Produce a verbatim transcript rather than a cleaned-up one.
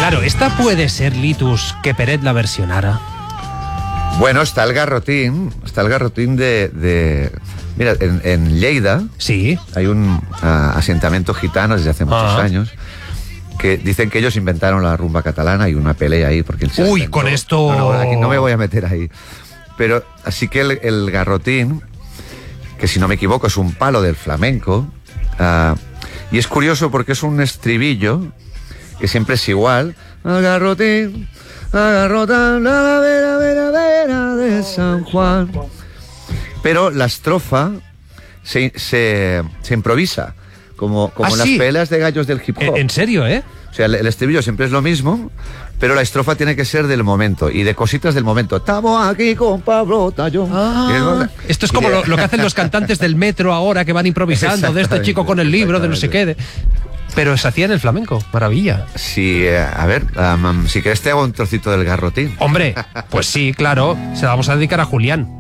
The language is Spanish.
Claro, esta puede ser, Litus, que Peret la versionara. Bueno, está el garrotín, está el garrotín de... de mira, en, en Lleida sí. hay un uh, asentamiento gitano desde hace muchos ah. años que dicen que ellos inventaron la rumba catalana y una pelea ahí porque... Uy, con esto... No, no, aquí no me voy a meter ahí. Pero así que el, el garrotín, que si no me equivoco es un palo del flamenco, uh, y es curioso porque es un estribillo que siempre es igual. Al garrotín, al garrotín, la vera, vera, vera de San Juan. Pero la estrofa se, se, se improvisa, como, como ¿Ah, las sí? peleas de gallos del hip hop. ¿En serio, eh? O sea, el, el estribillo siempre es lo mismo, pero la estrofa tiene que ser del momento y de cositas del momento. Estamos aquí con Pablo Tallón. Ah, esto es como lo, lo que hacen los cantantes del metro ahora, que van improvisando, de este chico con el libro, de no sé qué. De... Pero se hacía en el flamenco, maravilla. Sí, eh, a ver, um, si querés te hago un trocito del garrotín. Hombre, pues sí, claro, se la vamos a dedicar a Julián.